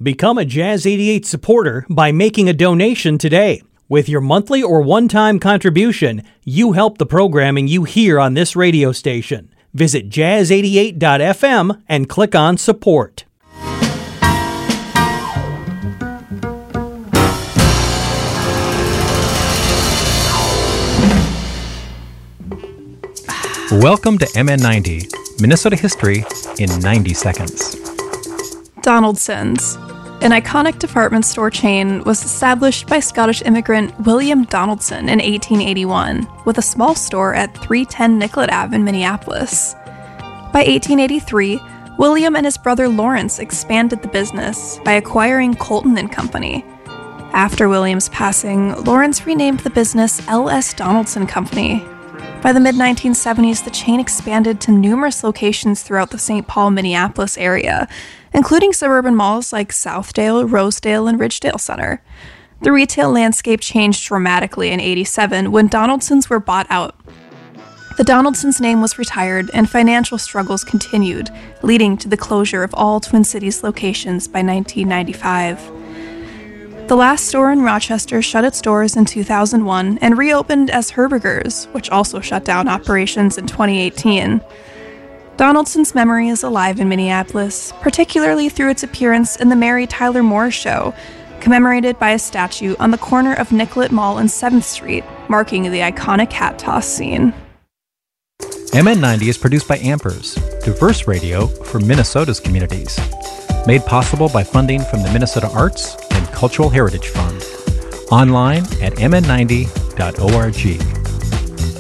Become a Jazz 88 supporter by making a donation today. With your monthly or one-time contribution, you help the programming you hear on this radio station. Visit jazz88.fm and click on Support. Welcome to MN90, Minnesota history in 90 seconds. Donaldson's, an iconic department store chain, was established by Scottish immigrant William Donaldson in 1881, with a small store at 310 Nicollet Ave in Minneapolis. By 1883, William and his brother Lawrence expanded the business by acquiring Colton and Company. After William's passing, Lawrence renamed the business L.S. Donaldson Company. By the mid-1970s, the chain expanded to numerous locations throughout the St. Paul, Minneapolis area, including suburban malls like Southdale, Rosedale, and Ridgedale Center. The retail landscape changed dramatically in '87 when Donaldson's were bought out. The Donaldson's name was retired, and financial struggles continued, leading to the closure of all Twin Cities locations by 1995. The last store in Rochester shut its doors in 2001 and reopened as Herberger's, which also shut down operations in 2018. Donaldson's memory is alive in Minneapolis, particularly through its appearance in the Mary Tyler Moore Show, commemorated by a statue on the corner of Nicollet Mall and 7th Street, marking the iconic hat toss scene. MN90 is produced by Ampers, diverse radio for Minnesota's communities. Made possible by funding from the Minnesota Arts and Cultural Heritage Fund. Online at mn90.org.